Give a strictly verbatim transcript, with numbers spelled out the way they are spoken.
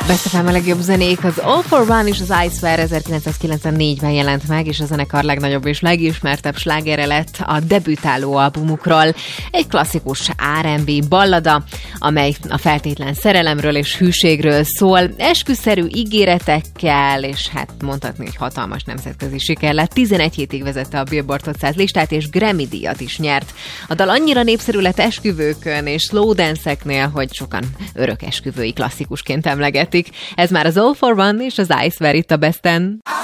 Best ef em a legjobb zenék, az All for One és az I Swear ezerkilencszázkilencvennégyben jelent meg, és a zenekar legnagyobb és legismertebb slágere lett a debütáló albumukról. Egy klasszikus er end bé ballada, amely a feltétlen szerelemről és hűségről szól, esküszerű ígéretekkel, és hát mondhatni, hogy hatalmas nemzetközi siker lett. tizenegy hétig vezette a Billboard ötszáz listát, és Grammy-díjat is nyert. A dal annyira népszerű lett esküvőkön és slow dance-eknél, hogy sokan örök esküvői klasszikusként emlegetik. Ez már az All for One és az I Swear itt a Besten.